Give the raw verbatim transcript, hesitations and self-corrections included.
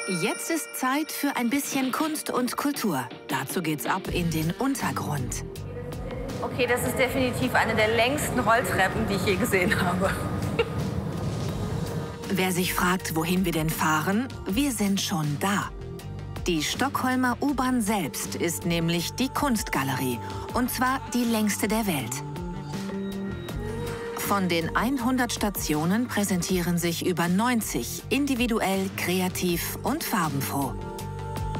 Jetzt ist Zeit für ein bisschen Kunst und Kultur. Dazu geht's ab in den Untergrund. Okay, das ist definitiv eine der längsten Rolltreppen, die ich je gesehen habe. Wer sich fragt, wohin wir denn fahren, wir sind schon da. Die Stockholmer U-Bahn selbst ist nämlich die Kunstgalerie, und zwar die längste der Welt. Von den hundert Stationen präsentieren sich über neunzig individuell, kreativ und farbenfroh.